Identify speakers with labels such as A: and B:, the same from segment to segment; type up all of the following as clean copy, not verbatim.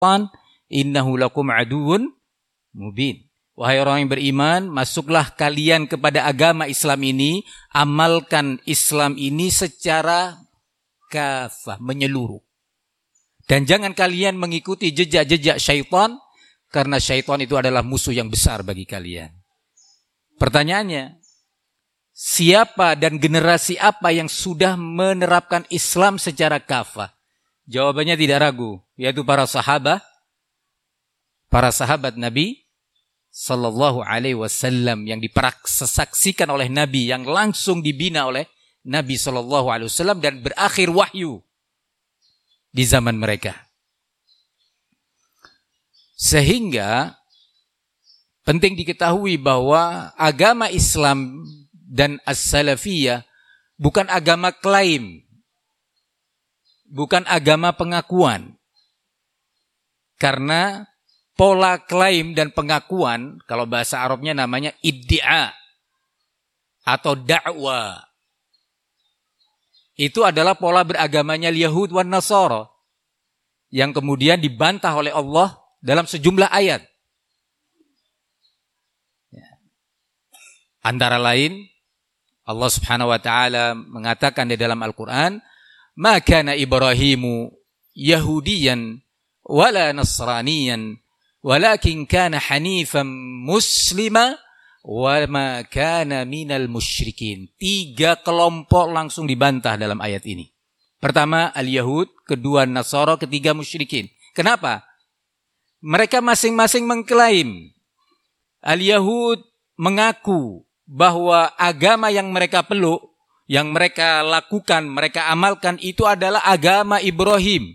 A: innahu lakum aduwwun mubin. Wahai orang yang beriman, masuklah kalian kepada agama Islam ini, amalkan Islam ini secara kafah, menyeluruh. Dan jangan kalian mengikuti jejak-jejak syaitan, karena syaitan itu adalah musuh yang besar bagi kalian. Pertanyaannya, siapa dan generasi apa yang sudah menerapkan Islam secara kafah? Jawabannya tidak ragu, yaitu para sahabat Nabi Sallallahu Alaihi Wasallam yang disaksikan oleh Nabi, yang langsung dibina oleh Nabi Sallallahu Alaihi Wasallam dan berakhir wahyu di zaman mereka. Sehingga penting diketahui bahwa agama Islam dan as-salafiyah bukan agama klaim, bukan agama pengakuan. Karena pola klaim dan pengakuan, kalau bahasa Arabnya namanya iddia atau da'wa, itu adalah pola beragamanya Yahud wan Nasara yang kemudian dibantah oleh Allah dalam sejumlah ayat. Antara lain Allah Subhanahu wa taala mengatakan di dalam Al-Qur'an, "Ma kana Ibrahimu Yahudiyan wala Nasraniyan walakin kana hanifan muslima wa ma kana minal musyrikin." 3 kelompok langsung dibantah dalam ayat ini. Pertama al-Yahud, kedua Nasara, ketiga musyrikin. Kenapa? Mereka masing-masing mengklaim. Al-Yahud mengaku bahwa agama yang mereka peluk, yang mereka lakukan, mereka amalkan itu adalah agama Ibrahim.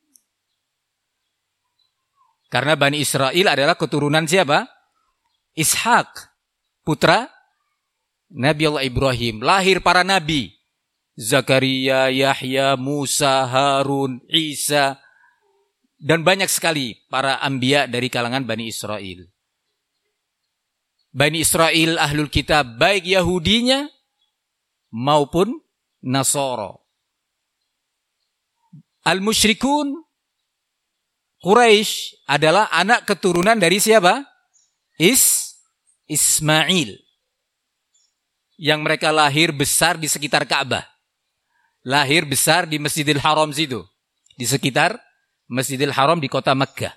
A: Karena Bani Israel adalah keturunan siapa? Ishak, putra Nabi Allah Ibrahim. Lahir para nabi. Zakaria, Yahya, Musa, Harun, Isa. Dan banyak sekali para anbiya dari kalangan Bani Israel. Bani Israel ahlul kitab, baik Yahudinya maupun Nasara. Al-musyrikun Quraisy adalah anak keturunan dari siapa? Ismail. Yang mereka lahir besar di sekitar Ka'bah. Lahir besar di Masjidil Haram situ. Di sekitar Masjidil Haram di kota Makkah.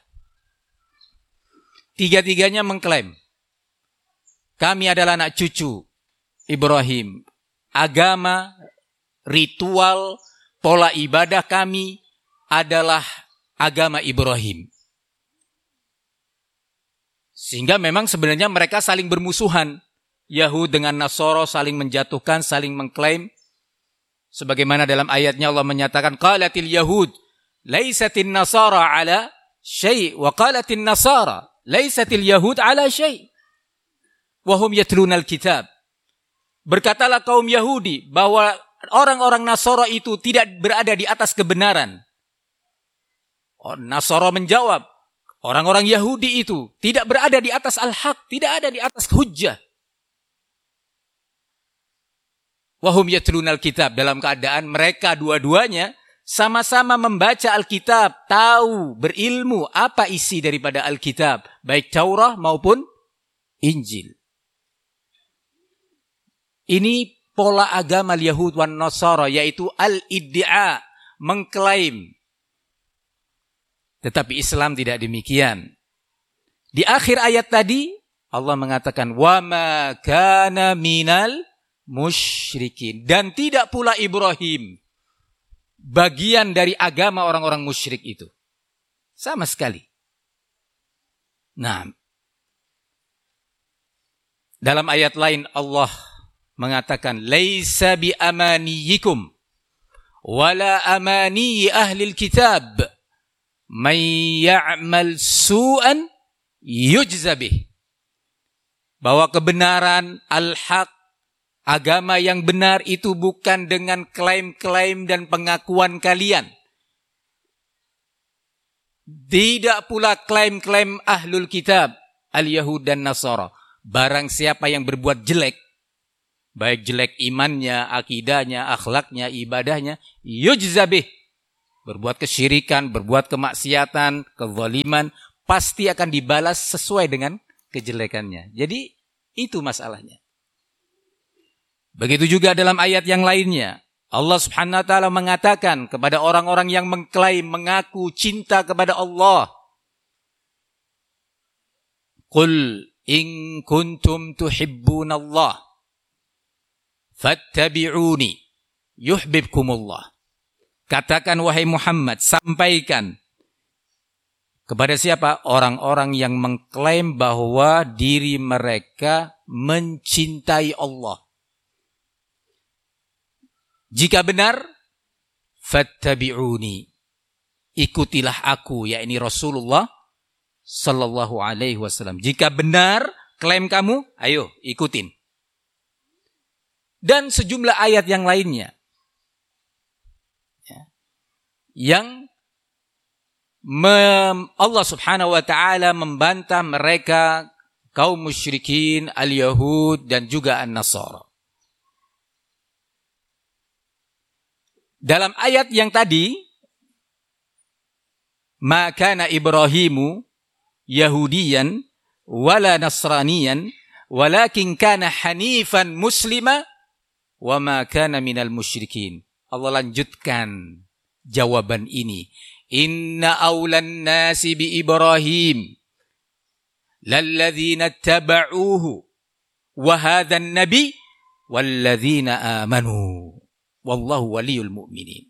A: 3-tiganya mengklaim, kami adalah anak cucu Ibrahim. Agama, ritual, pola ibadah kami adalah agama Ibrahim. Sehingga memang sebenarnya mereka saling bermusuhan. Yahud dengan Nasara saling menjatuhkan, saling mengklaim. Sebagaimana dalam ayatnya Allah menyatakan, qalatil Yahud laisatin Nasara ala syai' wa qalatin Nasara laisatil Yahud ala syai' wa hum yatlunal kitab. Berkatalah kaum Yahudi bahwa orang-orang Nasara itu tidak berada di atas kebenaran. Nasara menjawab, orang-orang Yahudi itu tidak berada di atas al-haq, tidak ada di atas hujjah. Wahum yatlunal kitab, dalam keadaan mereka dua-duanya sama-sama membaca Alkitab, tahu, berilmu apa isi daripada Alkitab, baik Taurah maupun Injil. Ini pola agama Yahud wan Nasara, yaitu al-iddia, mengklaim. Tetapi Islam tidak demikian. Di akhir ayat tadi Allah mengatakan wa ma kana minal musyrikin, dan tidak pula Ibrahim bagian dari agama orang-orang musyrik itu. Sama sekali. Nah, dalam ayat lain Allah mengatakan laisa bi amaniyikum wala amani ahli kitab man ya'mal su'an yujza bih. Bahwa kebenaran al-haq, agama yang benar itu bukan dengan klaim-klaim dan pengakuan kalian. Tidak pula klaim-klaim ahlul kitab, al-Yahud dan Nasara. Barang siapa yang berbuat jelek, baik jelek imannya, akidahnya, akhlaknya, ibadahnya, yujza bih, berbuat kesyirikan, berbuat kemaksiatan, kezaliman, pasti akan dibalas sesuai dengan kejelekannya. Jadi itu masalahnya. Begitu juga dalam ayat yang lainnya. Allah Subhanahu wa taala mengatakan kepada orang-orang yang mengklaim mengaku cinta kepada Allah. Qul in kuntum tuhibbunallah fattabi'uni yuhibbukumullah. Katakan wahai Muhammad, sampaikan kepada siapa? Orang-orang yang mengklaim bahwa diri mereka mencintai Allah. Jika benar, fattabi'uni, ikutilah aku, yakni Rasulullah sallallahu alaihi wasallam. Jika benar klaim kamu, ayo ikutin. Dan sejumlah ayat yang lainnya yang Allah Subhanahu wa taala membantah mereka kaum musyrikin, al-Yahud dan juga an-Nasara. Dalam ayat yang tadi, ma kana Ibrahimu Yahudiyan wala Nasraniyan walakin kana hanifan muslima wa ma kana minal musyrikin. Allah lanjutkan jawaban ini. Inna awlan nasi bi Ibrahim lalladzina taba'uhu wa hadhan nabi walladzina amanu. Wallahu waliyul mu'minin.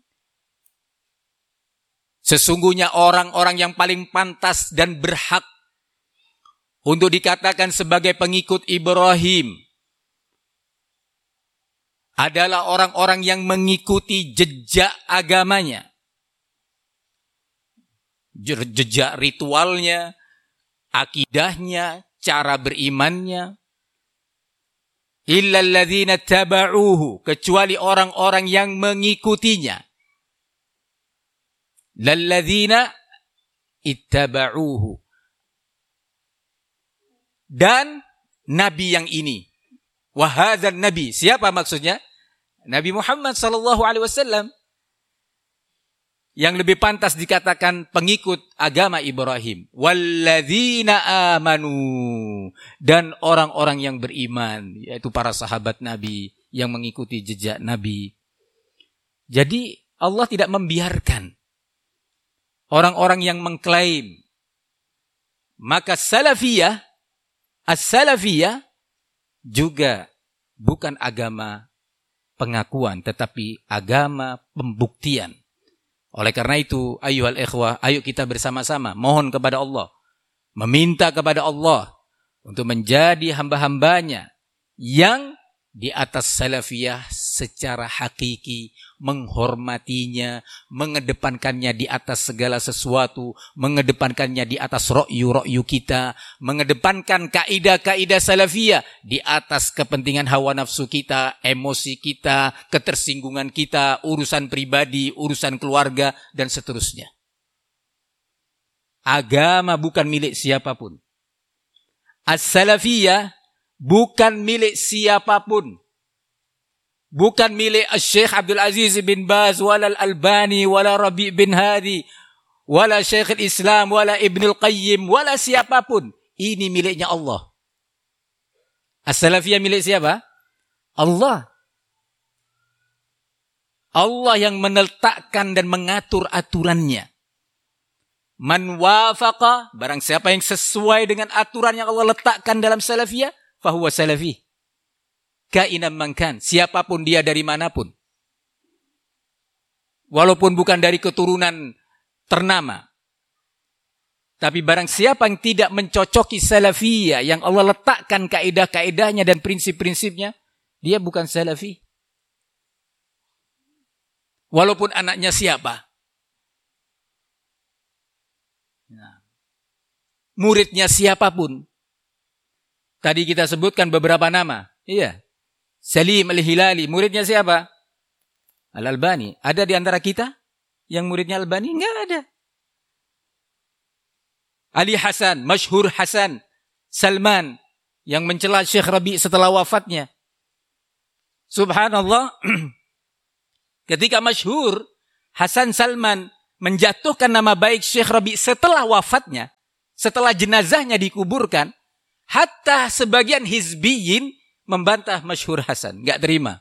A: Sesungguhnya orang-orang yang paling pantas dan berhak untuk dikatakan sebagai pengikut Ibrahim adalah orang-orang yang mengikuti jejak agamanya. Jejak ritualnya, akidahnya, cara berimannya. Illal ladzina taba'uhu, kecuali orang-orang yang mengikutinya. Lalladzina ittaba'uhu, dan nabi yang ini. Wa hadzal nabi, siapa maksudnya? Nabi Muhammad sallallahu alaihi wasallam yang lebih pantas dikatakan pengikut agama Ibrahim. Walladzina amanu, dan orang-orang yang beriman, yaitu para sahabat Nabi yang mengikuti jejak Nabi. Jadi Allah tidak membiarkan orang-orang yang mengklaim. Maka salafiyah, as-salafiyah juga bukan agama pengakuan, tetapi agama pembuktian. Oleh karena itu, ayyuhal ikhwah, ayo kita bersama-sama mohon kepada Allah, meminta kepada Allah untuk menjadi hamba-hambanya yang di atas salafiyah secara hakiki, menghormatinya, mengedepankannya di atas segala sesuatu, mengedepankannya di atas ra'yu kita, mengedepankan kaidah-kaidah salafiyah di atas kepentingan hawa nafsu kita, emosi kita, ketersinggungan kita, urusan pribadi, urusan keluarga, dan seterusnya. Agama bukan milik siapapun. As-salafiyah bukan milik siapapun. Bukan milik Syekh Abdul Aziz bin Baz, wala Al-Albani, wala Rabi' bin Hadi, wala Syekh Islam, wala Ibnul Qayyim, wala siapapun. Ini miliknya Allah. As-salafiyah milik siapa? Allah. Allah yang meletakkan dan mengatur aturannya. Man wafaqa, barang siapa yang sesuai dengan aturan yang Allah letakkan dalam salafiyah, fahuwa salafi. Kainan mangkan, siapapun dia dari manapun. Walaupun bukan dari keturunan ternama. Tapi barang siapa yang tidak mencocoki salafiyah, yang Allah letakkan kaidah-kaidahnya dan prinsip-prinsipnya, dia bukan salafi. Walaupun anaknya siapa. Nah, muridnya siapapun. Tadi kita sebutkan beberapa nama. Iya. Salim Al-Hilali, muridnya siapa? Al-Albani. Ada di antara kita yang muridnya Albani? Enggak ada. Ali Hasan, Masyhur Hasan Salman, yang mencela Syekh Rabi' setelah wafatnya. Subhanallah. Ketika Masyhur Hasan Salman menjatuhkan nama baik Syekh Rabi setelah wafatnya, setelah jenazahnya dikuburkan, hatta sebagian hizbiyin membantah Masyhur Hasan, enggak terima.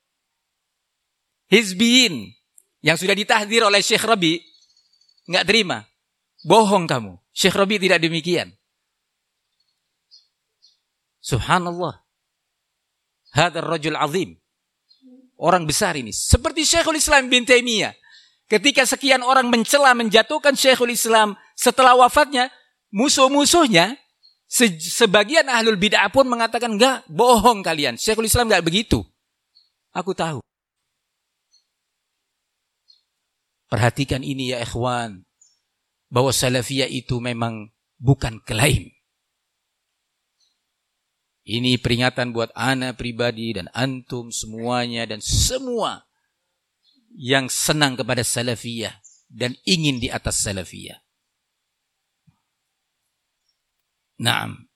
A: Hizbiyin yang sudah ditahdir oleh Syekh Rabi enggak terima. Bohong kamu. Syekh Rabi tidak demikian. Subhanallah. Hadzal rajul azim. Orang besar ini. Seperti Syekhul Islam bin Taimiyah. Ketika sekian orang mencela, menjatuhkan Syekhul Islam setelah wafatnya, musuh-musuhnya, sebagian ahlul bid'ah pun mengatakan, enggak, bohong kalian. Syekhul Islam enggak begitu. Aku tahu. Perhatikan ini ya ikhwan. Bahwa salafiyah itu memang bukan klaim. Ini peringatan buat ana pribadi dan antum semuanya dan semua yang senang kepada salafiyah dan ingin di atas salafiyah. Naam.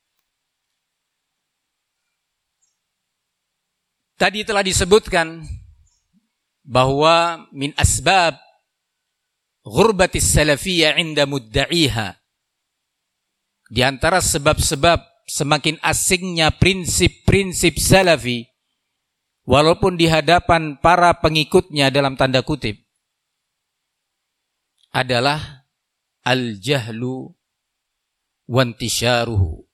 A: Tadi telah disebutkan bahwa min asbab ghurbatis salafiyah inda mudda'iha, di antara sebab-sebab semakin asingnya prinsip-prinsip salafi walaupun di hadapan para pengikutnya dalam tanda kutip adalah al-jahlu wantisyaruhu,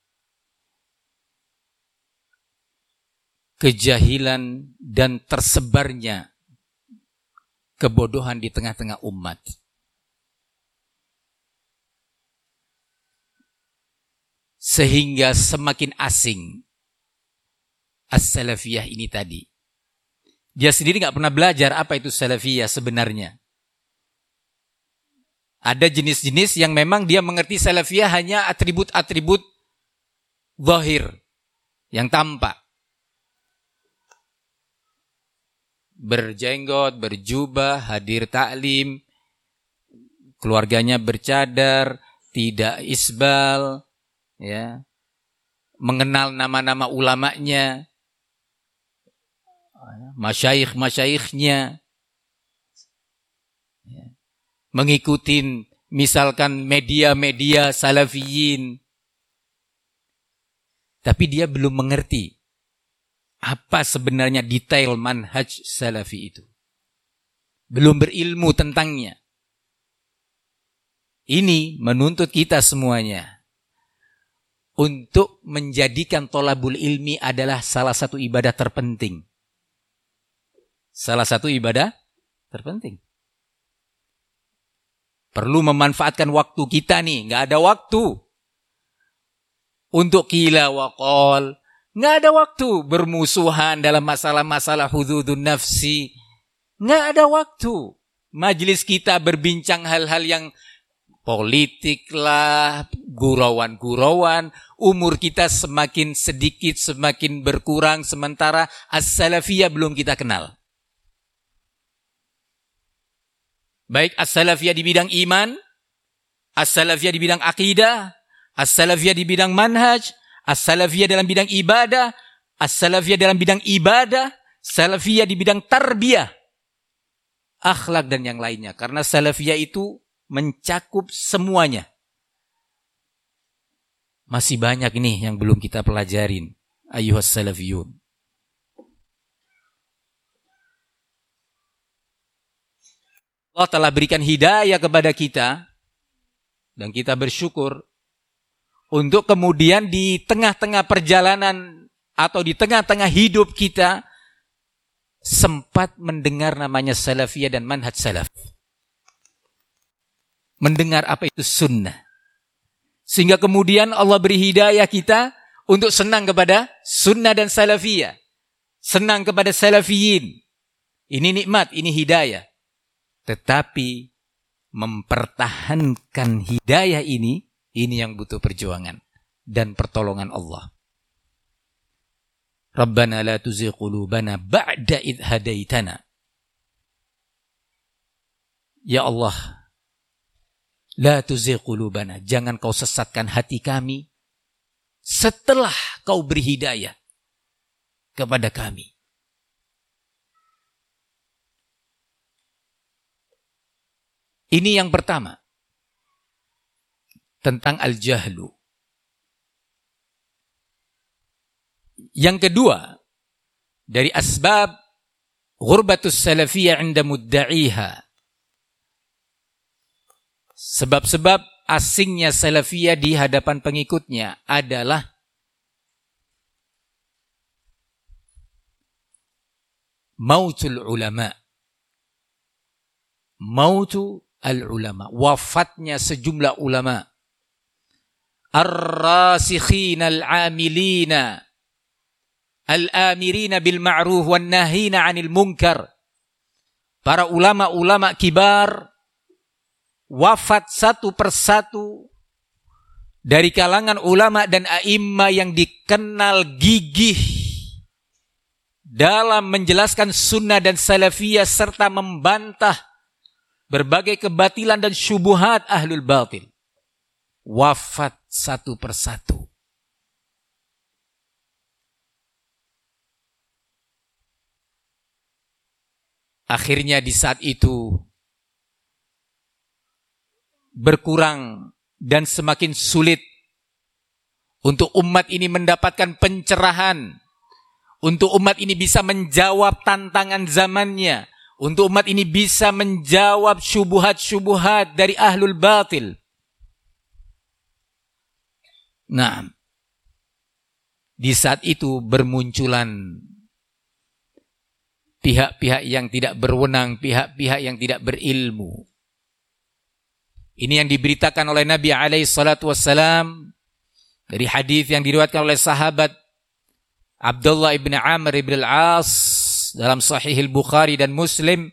A: kejahilan dan tersebarnya kebodohan di tengah-tengah umat. Sehingga semakin asing as-salafiyah ini tadi. Dia sendiri gak pernah belajar apa itu salafiyah sebenarnya. Ada jenis-jenis yang memang dia mengerti salafiyah hanya atribut-atribut zahir, yang tampak. Berjenggot, berjubah, hadir taklim, keluarganya bercadar, tidak isbal, ya, mengenal nama-nama ulamanya, masyayikh-masyayikhnya, ya, mengikuti misalkan media-media salafiyin, tapi dia belum mengerti apa sebenarnya detail manhaj salafi itu, belum berilmu tentangnya. Ini menuntut kita semuanya untuk menjadikan thalabul ilmi adalah salah satu ibadah terpenting. Salah satu ibadah terpenting. Perlu memanfaatkan waktu kita nih. Nggak ada waktu untuk qila wa qal. Nggak ada waktu bermusuhan dalam masalah-masalah hududun nafsi. Nggak ada waktu. Majelis kita berbincang hal-hal yang politik lah, gurauan-gurauan, umur kita semakin sedikit, semakin berkurang, sementara as-salafiyah belum kita kenal. Baik as-salafiyah di bidang iman, as-salafiyah di bidang akidah, as-salafiyah di bidang manhaj, as-salafiyah dalam bidang ibadah, as-salafiyah dalam bidang ibadah, salafiyah di bidang tarbiyah, akhlak dan yang lainnya. Karena salafiyah itu mencakup semuanya. Masih banyak nih yang belum kita pelajarin. Ayyuhas salafiyun. Allah telah berikan hidayah kepada kita dan kita bersyukur untuk kemudian di tengah-tengah perjalanan atau di tengah-tengah hidup kita sempat mendengar namanya salafiyah dan manhaj salaf. Mendengar apa itu sunnah. Sehingga kemudian Allah beri hidayah kita untuk senang kepada sunnah dan salafiyah. Senang kepada salafiyin. Ini nikmat, ini hidayah. Tetapi mempertahankan hidayah ini yang butuh perjuangan dan pertolongan Allah. Rabbana la tuzigh qulubana ba'da idh hadaitana. Ya Allah, la tuzigh qulubana, jangan kau sesatkan hati kami setelah kau beri hidayah kepada kami. Ini yang pertama. Tentang al-jahlu. Yang kedua, dari asbab ghurbatus salafiyah 'inda mudda'iha. Sebab-sebab asingnya salafiyah di hadapan pengikutnya adalah mautul ulama. Mautu al-ulama, wafatnya sejumlah ulama. Ar-rasikhina al-amilina al-amirina bil ma'ruf wan nahina 'anil munkar. Para ulama-ulama kibar wafat satu persatu dari kalangan ulama dan a'imma yang dikenal gigih dalam menjelaskan sunnah dan salafiyah serta membantah berbagai kebatilan dan syubuhat ahlul batil. Wafat satu persatu. Akhirnya di saat itu berkurang dan semakin sulit untuk umat ini mendapatkan pencerahan, untuk umat ini bisa menjawab tantangan zamannya, untuk umat ini bisa menjawab syubuhat-syubuhat dari ahlul batil. Nah, di saat itu bermunculan pihak-pihak yang tidak berwenang, pihak-pihak yang tidak berilmu. Ini yang diberitakan oleh Nabi SAW dari hadis yang diriwayatkan oleh sahabat Abdullah ibn Amr ibn al-As dalam Sahih al-Bukhari dan Muslim.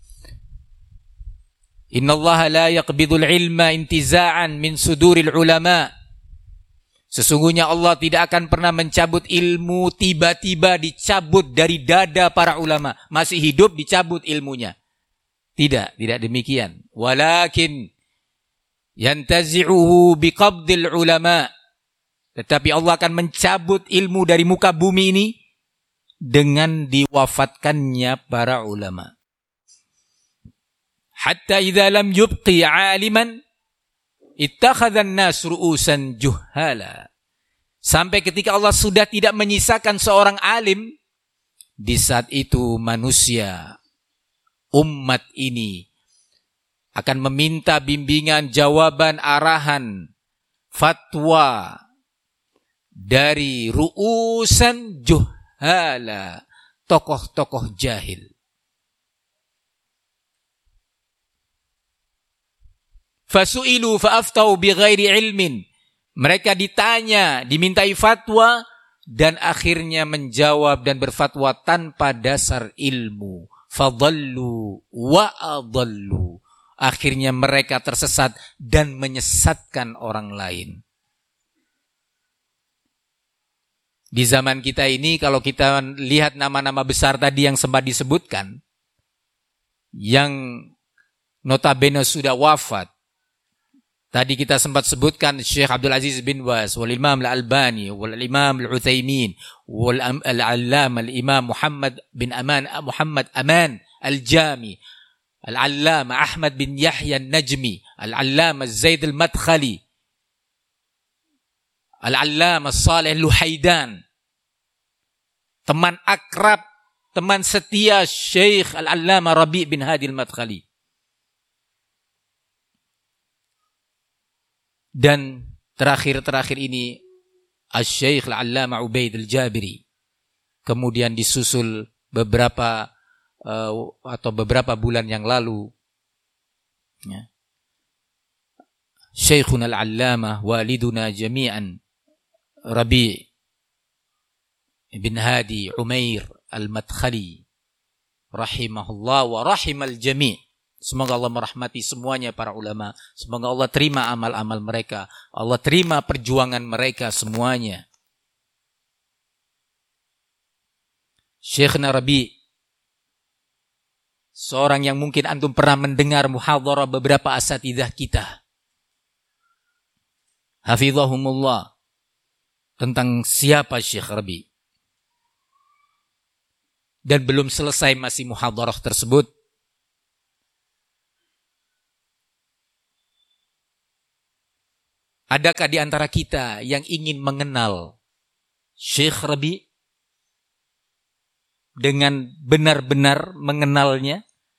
A: Inna Allah la yaqbidul ilma intiza'an min suduril ulama. Sesungguhnya Allah tidak akan pernah mencabut ilmu tiba-tiba dicabut dari dada para ulama. Masih hidup dicabut ilmunya. Tidak demikian. Walakin yantazi'uhu biqabdil ulama. Tetapi Allah akan mencabut ilmu dari muka bumi ini dengan diwafatkannya para ulama. Hatta idza lam yubqi 'aliman ittakhadhan nas ru'usan juhala. Sampai ketika Allah sudah tidak menyisakan seorang alim, di saat itu manusia, umat ini akan meminta bimbingan, jawaban, arahan, fatwa dari ru'usan juhala, tokoh-tokoh jahil. Fasu'ilu fa'aftau bighairi ilmin. Mereka ditanya, dimintai fatwa, dan akhirnya menjawab dan berfatwa tanpa dasar ilmu. Fadallu wa adallu. Akhirnya mereka tersesat dan menyesatkan orang lain. Di zaman kita ini, kalau kita lihat nama-nama besar tadi yang sempat disebutkan, yang notabene sudah wafat, tadi kita sempat sebutkan Syekh Abdul Aziz bin Baz, wal Imam Al-Albani, wal Imam Al-Utsaimin, wal Al-Allamah Al-Imam Muhammad Aman Al-Jami, Al-Allamah Ahmad bin Yahya An-Najmi, Al-Allamah Zaid Al-Madkhali, Al-Allamah Saleh Al-Luhaidan. Teman akrab, teman setia Syekh Al-Allamah Rabi' bin Hadi Al-Madkhali. Dan terakhir ini Asy-Syaikh Al-Allamah Ubaid Al-Jabiri. Kemudian disusul beberapa bulan yang lalu, ya, Syekhuna Al-Allamah waliduna jami'an Rabi' bin Hadi Umair Al-Madkhali rahimahullah wa rahimal jami'. Semoga Allah merahmati semuanya para ulama. Semoga Allah terima amal-amal mereka. Allah terima perjuangan mereka semuanya. Syekhna Rabi', seorang yang mungkin antum pernah mendengar muhadharah beberapa asatidzah kita, hafizahumullah, tentang siapa Syekh Rabi'. Dan belum selesai masih muhadharah tersebut, Adakah di antara kita yang ingin mengenal Syekh Rabi dengan benar-benar mengenalnya?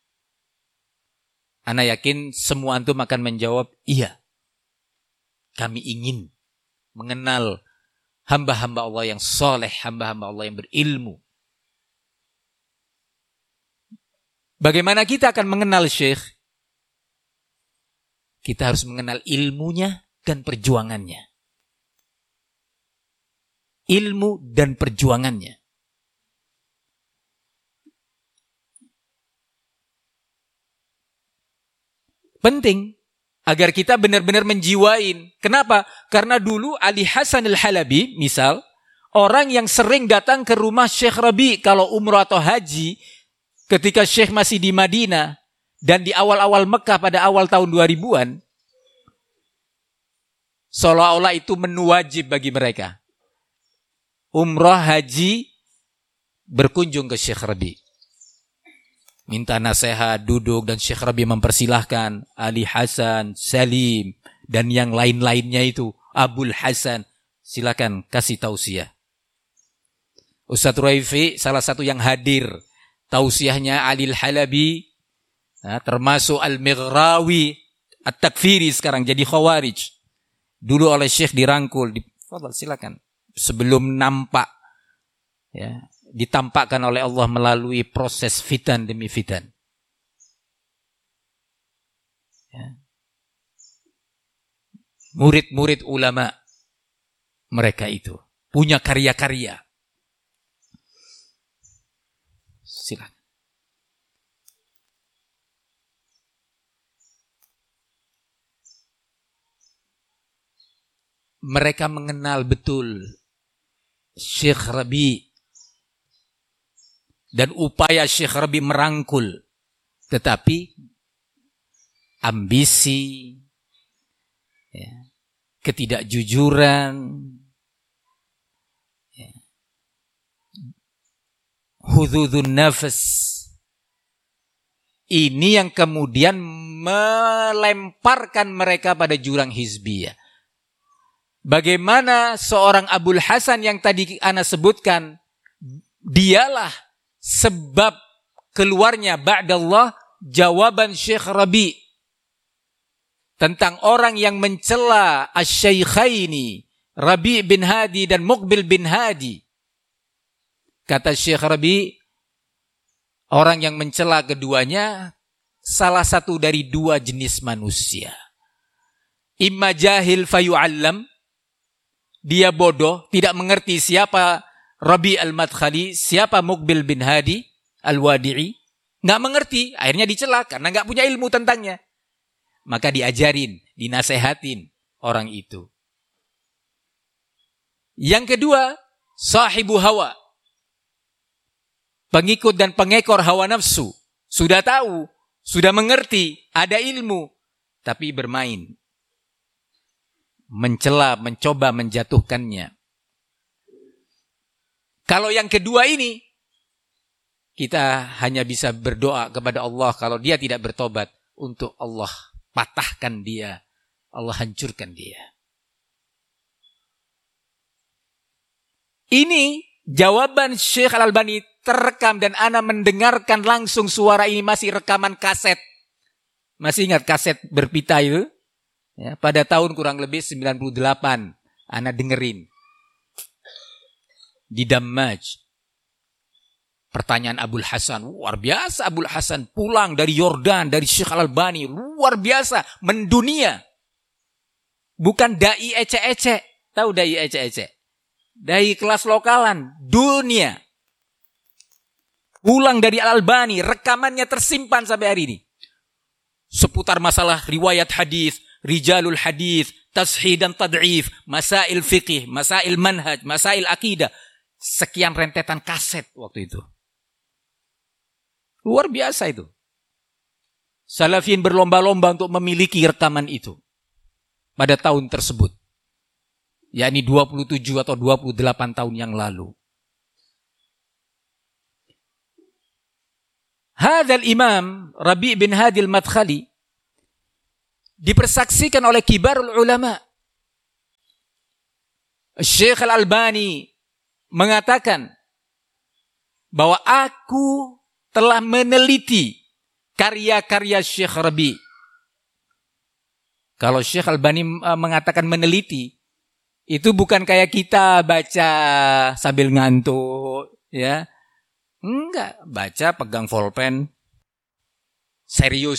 A: Ana yakin semua antum akan menjawab, iya. Kami ingin mengenal hamba-hamba Allah yang soleh, hamba-hamba Allah yang berilmu. Bagaimana kita akan mengenal Syekh? Kita harus mengenal ilmunya dan perjuangannya. Ilmu dan perjuangannya. Penting agar kita benar-benar menjiwain. Kenapa? Karena dulu Ali Hasan Al-Halabi, misal, orang yang sering datang ke rumah Syekh Rabi kalau umrah atau haji, ketika Syekh masih di Madinah, dan di awal-awal Mekah pada awal tahun 2000-an, seolah-olah itu menu wajib bagi mereka. Umrah, haji, berkunjung ke Syekh Rabi. Minta nasihat, duduk, dan Syekh Rabi mempersilahkan Ali Hasan, Salim, dan yang lain-lainnya itu, Abul Hasan, silakan kasih tausiah. Ustadz Raifi, salah satu yang hadir, tausiahnya Ali Al-Halabi, termasuk Al-Mighrawi, At-Takfiri sekarang jadi Khawarij. Dulu oleh Syekh dirangkul, silakan. Sebelum nampak, ya, ditampakkan oleh Allah melalui proses fitan demi fitan. Ya. Murid-murid ulama mereka itu punya karya-karya. Silakan. Mereka mengenal betul Syekh Rabi dan upaya Syekh Rabi merangkul, tetapi ambisi, ya, ketidakjujuran, ya, hududun nafas, ini yang kemudian melemparkan mereka pada jurang hizbiyah. Bagaimana seorang Abul Hasan yang tadi ana sebutkan, dialah sebab keluarnya ba'dallah jawaban Syekh Rabi tentang orang yang mencela asy-syaikhaini Rabi bin Hadi dan Muqbil bin Hadi. Kata Syekh Rabi, orang yang mencela keduanya salah satu dari dua jenis manusia. Imma jahil fayu'allam, dia bodoh, tidak mengerti siapa Rabi al-Madkhali, siapa Muqbil bin Hadi al-Wadi'i. Nggak mengerti, akhirnya dicela karena nggak punya ilmu tentangnya. Maka diajarin, dinasehatin orang itu. Yang kedua, sahibu hawa. Pengikut dan pengekor hawa nafsu. Sudah tahu, sudah mengerti, ada ilmu, tapi bermain. Mencela, mencoba menjatuhkannya. Kalau yang kedua ini, kita hanya bisa berdoa kepada Allah kalau dia tidak bertobat, untuk Allah patahkan dia, Allah hancurkan dia. Ini jawaban Syekh Al-Albani terekam dan ana mendengarkan langsung suara ini, masih rekaman kaset. Masih ingat kaset berpita itu? Ya, pada tahun kurang lebih 98, ana dengerin. Di Dammaj. Pertanyaan Abul Hasan, luar biasa Abul Hasan, pulang dari Yordan, dari Syekh Al-Albani, luar biasa, mendunia. Bukan dai ecek-ecek, tahu dai ecek-ecek? Dai kelas lokalan, dunia. Pulang dari Al-Albani, rekamannya tersimpan sampai hari ini. Seputar masalah riwayat hadis, rijalul hadis, tashih dan tad'if, masail fiqih, masail manhaj, masail akidah. Sekian rentetan kaset waktu itu. Luar biasa itu. Salafin berlomba-lomba untuk memiliki rekaman itu pada tahun tersebut. Yakni 27 atau 28 tahun yang lalu. Hadzal Imam Rabi' bin Hadi al-Madkhali dipersaksikan oleh kibarul ulama Syekh Al-Albani mengatakan bahwa aku telah meneliti karya-karya Syekh Rabi. Kalau Syekh Al-Albani mengatakan meneliti, itu bukan kayak kita baca sambil ngantuk, ya. Enggak, baca pegang pulpen, serius.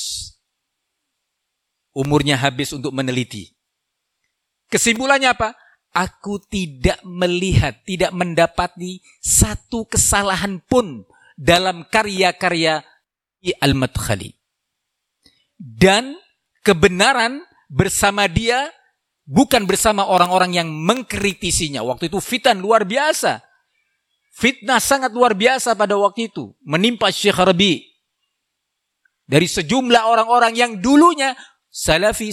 A: Umurnya habis untuk meneliti. Kesimpulannya apa? Aku tidak melihat, tidak mendapati satu kesalahan pun dalam karya-karya Al-Madkhali. Dan kebenaran bersama dia, bukan bersama orang-orang yang mengkritisinya. Waktu itu fitnah luar biasa. Fitnah sangat luar biasa pada waktu itu. Menimpa Syekh Rabi. Dari sejumlah orang-orang yang dulunya salafi.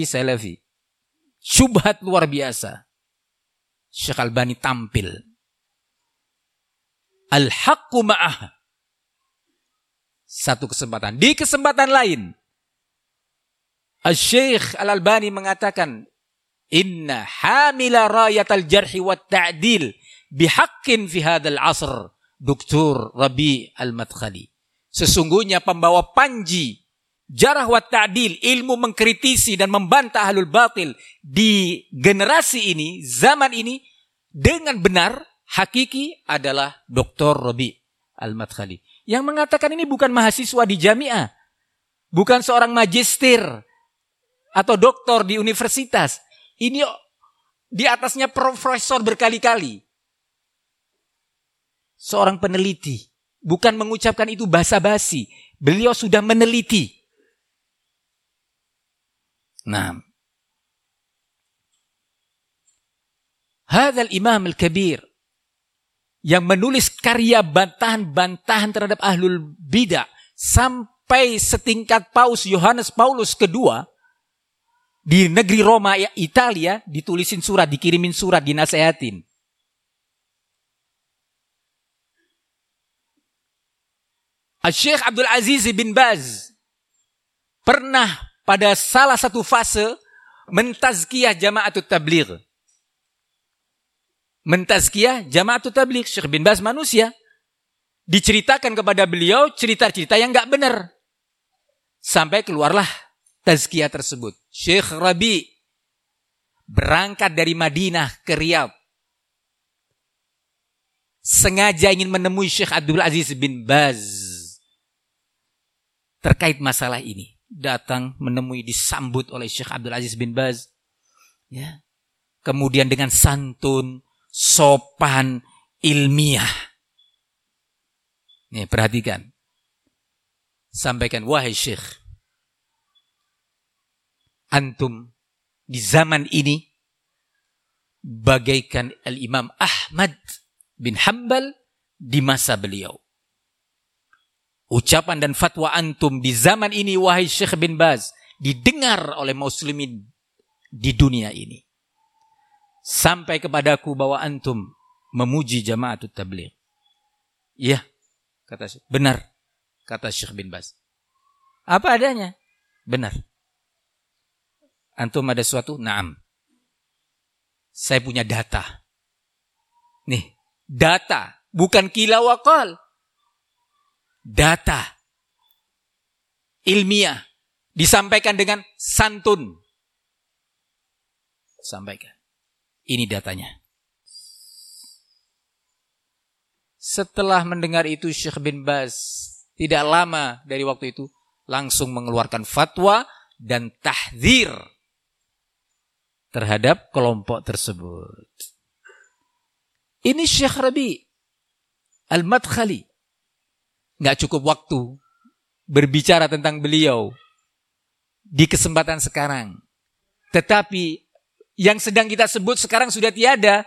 A: Syubhat luar biasa. Syekh Albani tampil. Al-haqqu ma'ah. Satu kesempatan. Di kesempatan lain, Al-Syekh Al-Albani mengatakan, Inna hamila rayatal jarhi wa ta'dil bihaqqin fi hadzal asr Dr. Rabi Al-Madkhali. Sesungguhnya pembawa panji jarah wa ta'dil, ilmu mengkritisi dan membantah ahlul batil di generasi ini, zaman ini, dengan benar, hakiki adalah Dr. Rabi Al-Madkhali. Yang mengatakan ini bukan mahasiswa di jamiah, bukan seorang magister atau doktor di universitas. Ini di atasnya profesor berkali-kali. Seorang peneliti. Bukan mengucapkan itu basa-basi. Beliau sudah meneliti. Nah. Hadzal Imam Al-Kabir yang menulis karya bantahan-bantahan terhadap ahlul bidah sampai setingkat Paus Yohanes Paulus II di negeri Roma, Italia, ditulisin surat, dikirimin surat, dinasehatin. Syekh Abdul Aziz bin Baz pernah pada salah satu fase mentazkiyah Jama'atut Tabligh. Mentazkiyah Jama'atut Tabligh. Syekh bin Baz manusia. Diceritakan kepada beliau cerita-cerita yang enggak benar. Sampai keluarlah tazkiyah tersebut. Syekh Rabi berangkat dari Madinah ke Riyadh. Sengaja ingin menemui Syekh Abdul Aziz bin Baz. Terkait masalah ini. Datang menemui, disambut oleh Syekh Abdul Aziz bin Baz. Ya. Kemudian dengan santun, sopan, ilmiah. Nih, perhatikan. Sampaikan, wahai Syekh, antum di zaman ini bagaikan Al-Imam Ahmad bin Hanbal di masa beliau. Ucapan dan fatwa antum di zaman ini, wahai Syekh bin Baz, didengar oleh muslimin di dunia ini. Sampai kepadaku bahwa antum memuji Jama'atut Tabligh. Iya, kata Syekh. Benar, kata Syekh bin Baz. Apa adanya? Benar. Antum ada sesuatu? Naam. Saya punya data. Nih, data. Bukan kila wakal. Data. Ilmiah. Disampaikan dengan santun. Sampaikan. Ini datanya. Setelah mendengar itu Syekh bin Baz, tidak lama dari waktu itu, langsung mengeluarkan fatwa dan tahdzir terhadap kelompok tersebut. Ini Syekh Rabi Al-Madkhali. Nggak cukup waktu berbicara tentang beliau di kesempatan sekarang. Tetapi yang sedang kita sebut sekarang sudah tiada.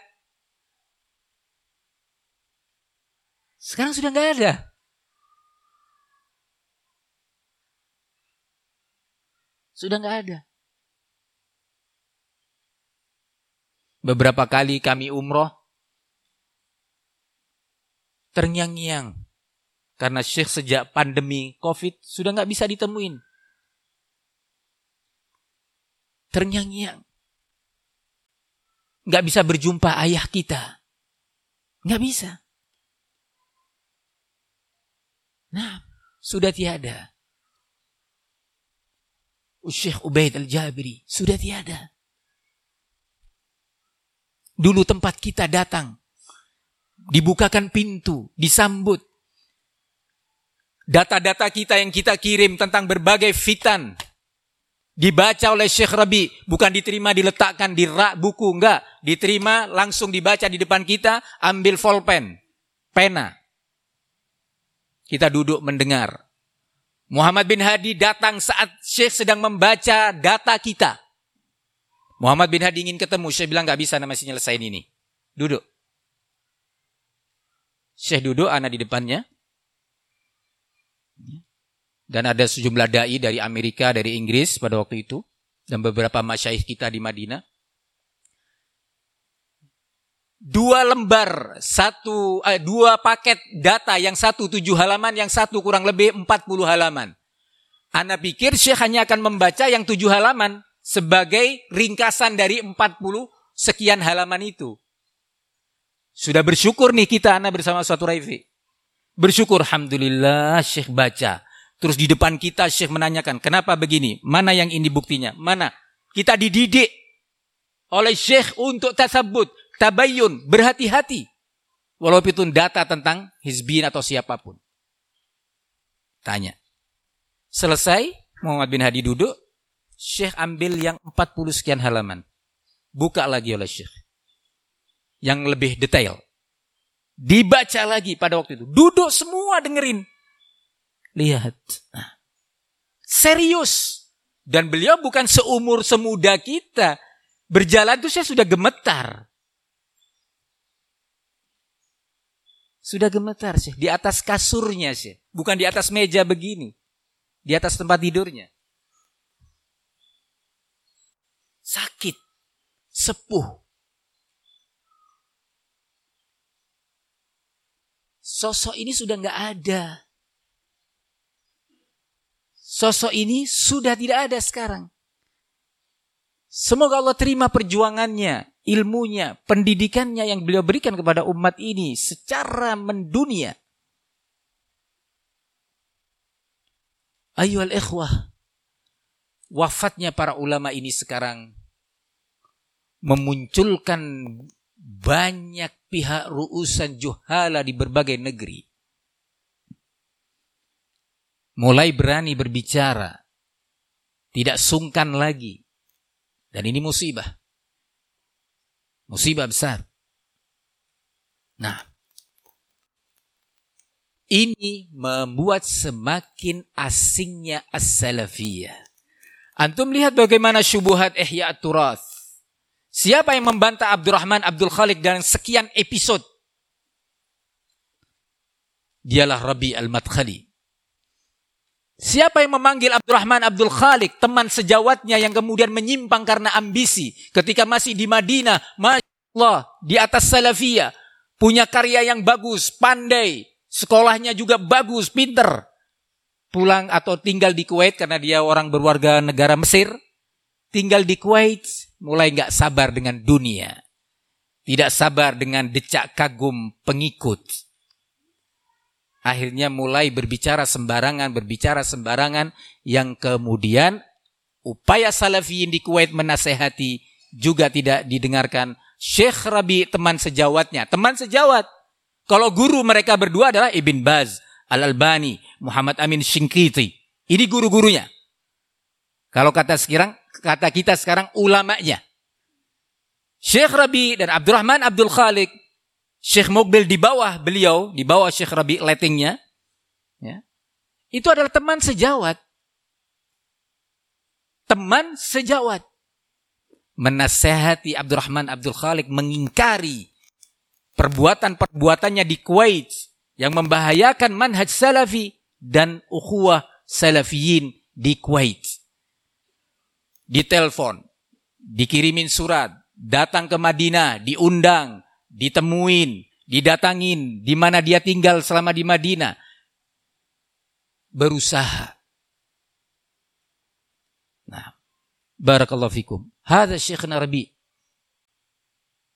A: Sekarang sudah nggak ada. Sudah nggak ada. Beberapa kali kami umroh, terngiang-ngiang. Karena Syekh sejak pandemi COVID sudah nggak bisa ditemuin. Terngiang-ngiang. nggak bisa berjumpa ayah kita. Nggak bisa. Nah, sudah tiada. Syekh Ubaid Al-Jabiri sudah tiada. Dulu tempat kita datang, dibukakan pintu, disambut. Data-data kita yang kita kirim tentang berbagai fitan dibaca oleh Syekh Rabi, bukan diterima diletakkan di rak buku, enggak, diterima langsung dibaca di depan kita, ambil pulpen, pena. Kita duduk mendengar. Muhammad bin Hadi datang saat Syekh sedang membaca data kita. Muhammad bin Hadi ingin ketemu, Syekh bilang enggak bisa, masih nyelesain ini. Duduk. Syekh duduk, ana di depannya. Dan ada sejumlah dai dari Amerika, dari Inggris pada waktu itu, dan beberapa masyayikh kita di Madinah. 2 lembar, 2 paket data, yang 1 7 halaman, yang 1 kurang lebih 40 halaman. Ana pikir Syekh hanya akan membaca yang 7 halaman sebagai ringkasan dari 40 sekian halaman itu. Sudah bersyukur nih kita, ana bersama suatu Raifi. Bersyukur, alhamdulillah Syekh baca. Terus di depan kita Syekh menanyakan, kenapa begini? Mana yang ini buktinya? Mana? Kita dididik oleh Syekh untuk tasabbut, tabayyun, berhati-hati. Walaupun itu data tentang hizbin atau siapapun. Tanya. Selesai, Muhammad bin Hadi duduk, Syekh ambil yang 40 sekian halaman. Buka lagi oleh Syekh. Yang lebih detail. Dibaca lagi pada waktu itu. Duduk semua dengerin. Lihat. Nah, serius. Dan beliau bukan seumur semuda kita. Berjalan itu saya sudah gemetar. Sudah gemetar sih. Di atas kasurnya sih. Bukan di atas meja begini. Di atas tempat tidurnya. Sakit. Sepuh. Sosok ini sudah nggak ada. Sosok ini sudah tidak ada sekarang. Semoga Allah terima perjuangannya, ilmunya, pendidikannya yang beliau berikan kepada umat ini secara mendunia. Ayyuhal ikhwah, wafatnya para ulama ini sekarang memunculkan banyak pihak ru'usan juhala di berbagai negeri. Mulai berani berbicara. Tidak sungkan lagi. Dan ini musibah. Musibah besar. Nah, ini membuat semakin asingnya as-salafiyah. Antum lihat bagaimana syubuhat Ihya at-Turath. Siapa yang membantah Abdurrahman Abdul Khaliq dalam sekian episode? Dialah Rabi al-Madkhali. Siapa yang memanggil Abdurrahman Abdul Khaliq, teman sejawatnya yang kemudian menyimpang karena ambisi ketika masih di Madinah, Masya Allah, di atas salafiyah, punya karya yang bagus, pandai, sekolahnya juga bagus, pinter. Pulang atau tinggal di Kuwait karena dia orang berwarga negara Mesir, tinggal di Kuwait, mulai gak sabar dengan dunia. Tidak sabar dengan decak kagum pengikut. Akhirnya mulai berbicara sembarangan yang kemudian upaya salafiyin di Kuwait menasehati juga tidak didengarkan. Syekh Rabi teman sejawatnya, teman sejawat. Kalau guru mereka berdua adalah Ibn Baz, Al-Albani, Muhammad Amin Shinqiti. Ini guru-gurunya. Kalau kata kita sekarang ulamanya. Syekh Rabi dan Abdurrahman Abdul Khaliq, Syekh Muqbil di bawah beliau, di bawah Syekh Rabi lettingnya, ya, itu adalah teman sejawat. Teman sejawat. Menasehati Abdurrahman Abdul Khaliq, mengingkari perbuatan-perbuatannya di Kuwait yang membahayakan manhaj salafi dan ukhuwah salafiyin di Kuwait. Ditelepon, dikirimin surat, datang ke Madinah, diundang, ditemuin, didatangin, di mana dia tinggal selama di Madinah. Berusaha. Nah, barakallahu fikum. Hadza Syekhna Rabi.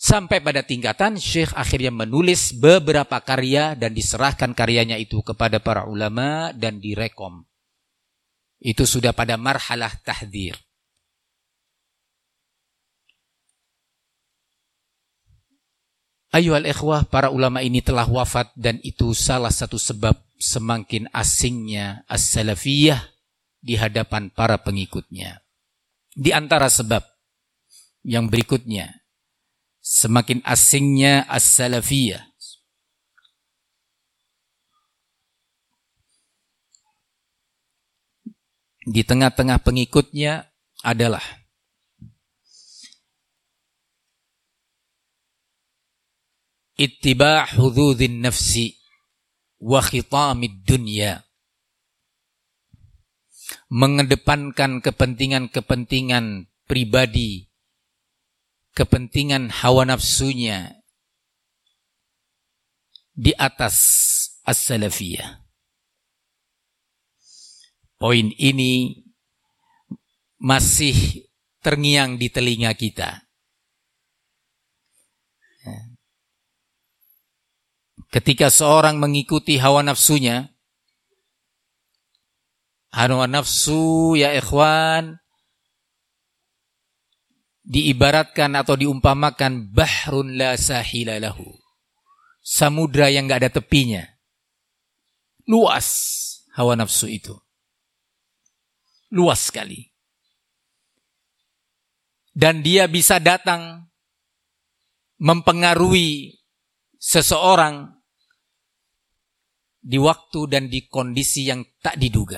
A: Sampai pada tingkatan Syekh akhirnya menulis beberapa karya dan diserahkan karyanya itu kepada para ulama dan direkom. Itu sudah pada marhalah tahdzir. Ayyuhal ikhwah, para ulama ini telah wafat dan itu salah satu sebab semakin asingnya as-salafiyah di hadapan para pengikutnya. Di antara sebab yang berikutnya, semakin asingnya as-salafiyah di tengah-tengah pengikutnya adalah ittiba' hududin nafsi wa khitamid dunya, mengedepankan kepentingan-kepentingan pribadi, kepentingan hawa nafsunya di atas as-salafiyah. Poin ini masih terngiang di telinga kita. Ketika seorang mengikuti hawa nafsunya, hawa nafsu ya ikhwan diibaratkan atau diumpamakan bahrun la sahila lahu, samudra yang gak ada tepinya. Luas hawa nafsu itu, luas sekali, dan dia bisa datang mempengaruhi seseorang di waktu dan di kondisi yang tak diduga.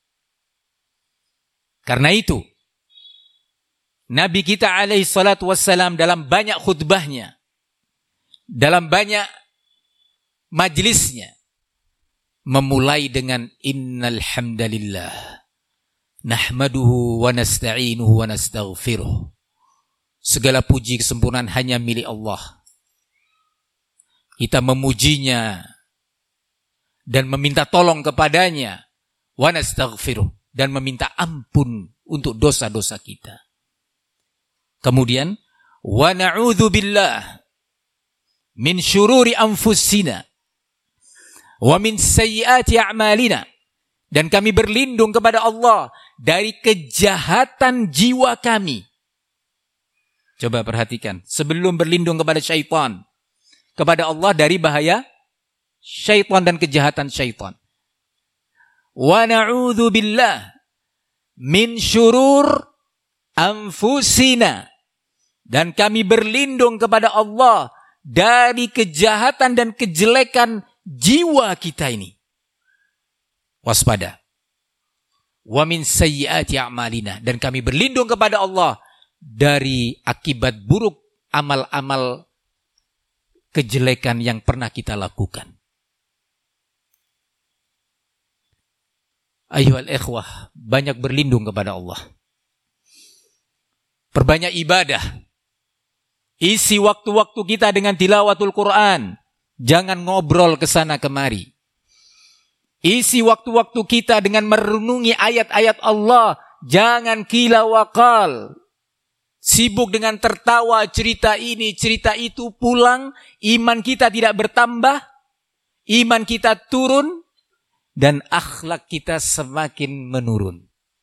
A: Karena itu Nabi kita alaihi salatu wassalam dalam banyak khutbahnya, dalam banyak majlisnya, memulai dengan innal hamdalillah nahmaduhu wa nasta'inuhu wa nastaghfiruh. Segala puji kesempurnaan hanya milik Allah. Kita memujinya dan meminta tolong kepadanya, wa nastaghfiruh, dan meminta ampun untuk dosa-dosa kita. Kemudian wa na'udzu billah min syururi anfusina wa min sayyiati a'malina, dan kami berlindung kepada Allah dari kejahatan jiwa kami. Coba perhatikan, sebelum berlindung kepada syaitan, kepada Allah dari bahaya syaitan dan kejahatan syaitan. Wa na'udzu billah min syurur anfusina, dan kami berlindung kepada Allah dari kejahatan dan kejelekan jiwa kita ini. Waspada. Wa min sayyiati a'malina, dan kami berlindung kepada Allah dari akibat buruk amal-amal kejelekan yang pernah kita lakukan. Ayyuhal ikhwah, banyak berlindung kepada Allah. Perbanyak ibadah. Isi waktu-waktu kita dengan tilawatul Quran. Jangan ngobrol ke sana kemari. Isi waktu-waktu kita dengan merenungi ayat-ayat Allah. Jangan kila wakal. Sibuk dengan tertawa, cerita ini, cerita itu, pulang, iman kita tidak bertambah, iman kita turun, dan akhlak kita semakin menurun.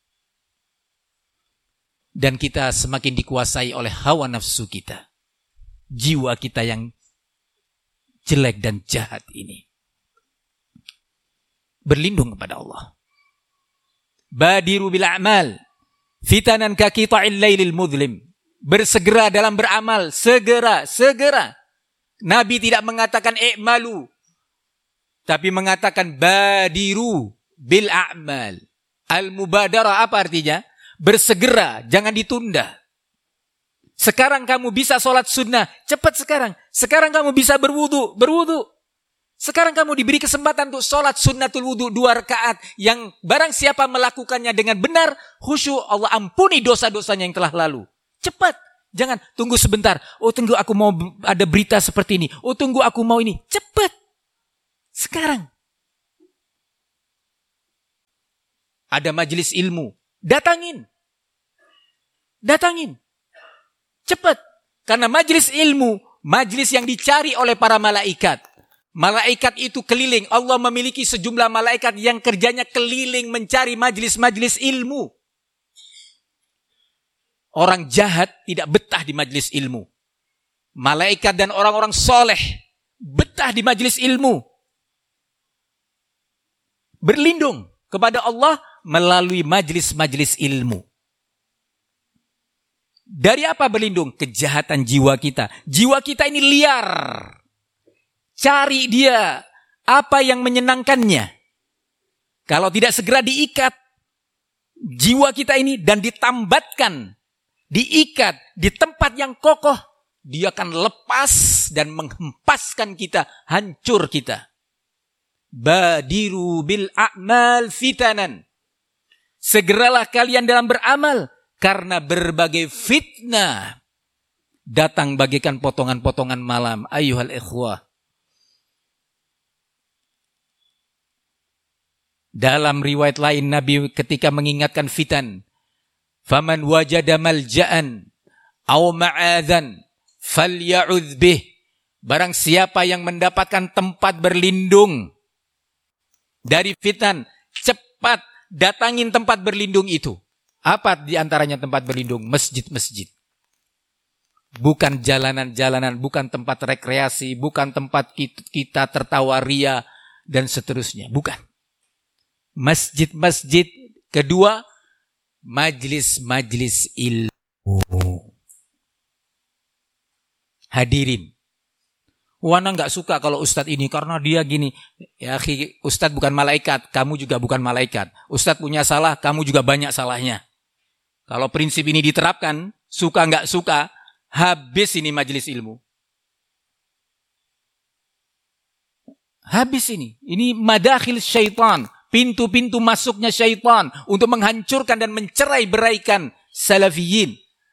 A: Dan kita semakin dikuasai oleh hawa nafsu kita. Jiwa kita yang jelek dan jahat ini. Berlindung kepada Allah. Badiru bil a'mal fitanan ka qita'il lailil mudlim. Bersegera dalam beramal, segera. Nabi tidak mengatakan i'malu, tapi mengatakan badiru bil a'mal. Al-mubadarah apa artinya? Bersegera, jangan ditunda. Sekarang kamu bisa sholat sunnah, cepat sekarang. Sekarang kamu bisa berwudu. Sekarang kamu diberi kesempatan untuk sholat sunnatul wudu 2 rakaat. Yang barang siapa melakukannya dengan benar, khusyuk, Allah ampuni dosa-dosanya yang telah lalu. Cepat, jangan tunggu sebentar. Oh tunggu aku mau ada berita seperti ini. Oh tunggu aku mau ini. Cepat, sekarang. Ada majelis ilmu, datangin. Cepat. Karena majelis ilmu Majlis yang dicari oleh para malaikat. Malaikat itu keliling. Allah memiliki sejumlah malaikat yang kerjanya keliling mencari majlis-majlis ilmu. Orang jahat tidak betah di majlis ilmu. Malaikat dan orang-orang soleh betah di majlis ilmu. Berlindung kepada Allah melalui majlis-majlis ilmu. Dari apa berlindung? Kejahatan jiwa kita. Jiwa kita ini liar. Cari dia apa yang menyenangkannya. Kalau tidak segera diikat jiwa kita ini dan ditambatkan, diikat di tempat yang kokoh, dia akan lepas dan menghempaskan kita, hancur kita. Badiru bil a'mal fitanan. Segeralah kalian dalam beramal, karena berbagai fitnah datang bagaikan potongan-potongan malam. Ayyuhal ikhwah. Dalam riwayat lain Nabi ketika mengingatkan fitan, faman wajada malja'an aw ma'adhan falya'udz bih. Barang siapa yang mendapatkan tempat berlindung dari fitan, cepat datangin tempat berlindung itu. Apa di antaranya tempat berlindung? Masjid-masjid. Bukan jalanan-jalanan, bukan tempat rekreasi, bukan tempat kita tertawa ria dan seterusnya. Bukan. Masjid-masjid. Kedua, majlis-majlis ilmu. Hadirin. Wana nggak suka kalau ustadz ini karena dia gini. Ya, ustadz bukan malaikat, kamu juga bukan malaikat. Ustadz punya salah, kamu juga banyak salahnya. Kalau prinsip ini diterapkan, suka nggak suka, habis ini majlis ilmu. Habis ini. Ini madakhil syaitan. Pintu-pintu masuknya syaitan untuk menghancurkan dan mencerai-beraikan salafiyin.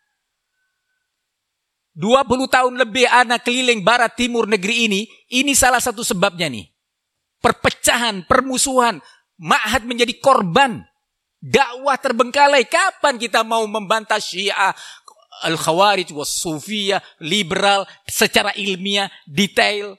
A: 20 tahun lebih anak keliling barat timur negeri ini salah satu sebabnya nih. Perpecahan, permusuhan, ma'had menjadi korban. Dakwah terbengkalai. Kapan kita mau membantah Syiah, Al-Khawarij, Was-Sufiyah, liberal secara ilmiah, detail?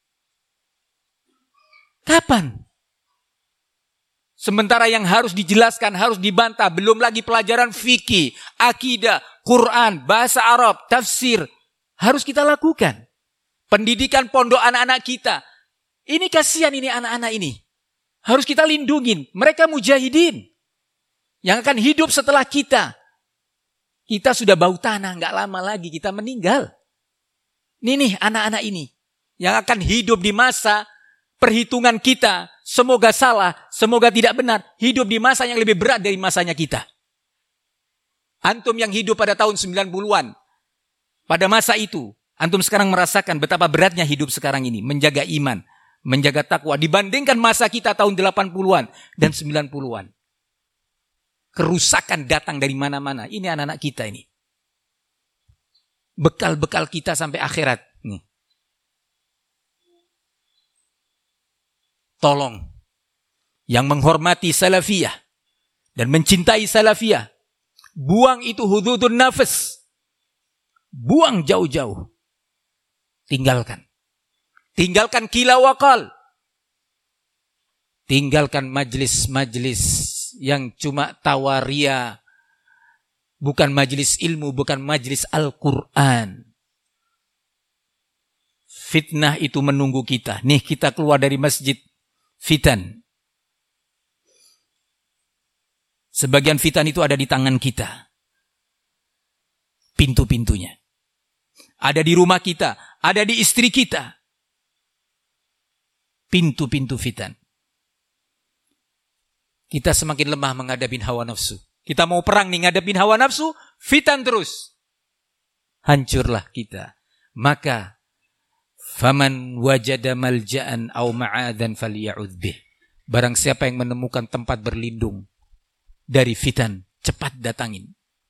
A: Kapan? Sementara yang harus dijelaskan, harus dibantah. Belum lagi pelajaran fikih, akidah, Quran, bahasa Arab, tafsir. Harus kita lakukan. Pendidikan pondok anak-anak kita. Ini kasihan ini anak-anak ini. Harus kita lindungin. Mereka mujahidin. Yang akan hidup setelah kita. Kita sudah bau tanah, nggak lama lagi kita meninggal. Ini nih anak-anak ini. Yang akan hidup di masa perhitungan kita. Semoga salah, semoga tidak benar. Hidup di masa yang lebih berat dari masanya kita. Antum yang hidup pada tahun 90-an. Pada masa itu, antum sekarang merasakan betapa beratnya hidup sekarang ini. Menjaga iman, menjaga takwa. Dibandingkan masa kita tahun 80-an dan 90-an. Kerusakan datang dari mana-mana. Ini anak-anak kita ini. Bekal-bekal kita sampai akhirat. Nih. Tolong, yang menghormati salafiyah dan mencintai salafiyah, buang itu hududun nafas. Buang jauh-jauh. Tinggalkan. Tinggalkan kila wakal. Tinggalkan majlis-majlis yang cuma tawaria. Bukan majlis ilmu, bukan majlis Al-Quran. Fitnah itu menunggu kita. Nih kita keluar dari masjid. Fitan. Sebagian fitan itu ada di tangan kita. Pintu-pintunya. Ada di rumah kita. Ada di istri kita. Pintu-pintu fitan. Kita semakin lemah menghadapi hawa nafsu. Kita mau perang nih ngadepin hawa nafsu. Fitan terus. Hancurlah kita. Maka faman wajada malja'an aw ma'adhan falya'udz bih. Barang siapa yang menemukan tempat berlindung dari fitan, cepat datangin.